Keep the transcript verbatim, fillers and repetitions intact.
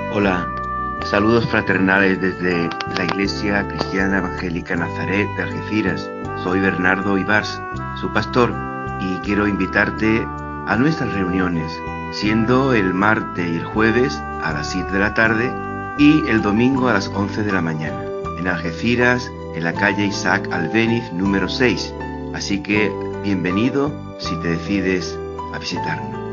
Hola, saludos fraternales desde la Iglesia Cristiana Evangélica Nazaret de Algeciras. Soy Bernardo Ibars, su pastor, y quiero invitarte a nuestras reuniones, siendo el martes y el jueves a las siete de la tarde y el domingo a las once de la mañana, en Algeciras, en la calle Isaac Albéniz número seis. Así que bienvenido si te decides a visitarnos.